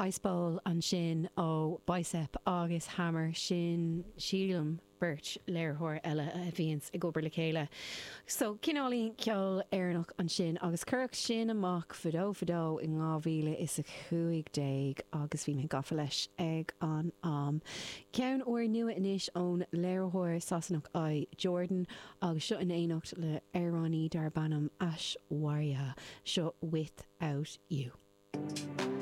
iceball an sin ó bicep agus hammer sin sílam Bert léirthóir eile a bhíons I gobar le chéile. So cinálín ceol éarnach an sin agus curach sin amach fudó I 2015 agus bhí mé gafa leis ag an am. Ceann uair nua inis ón léirthóir Sassenach I Jordan agus seo in éanacht le Airání dar banam Ash Warrior seo Without You.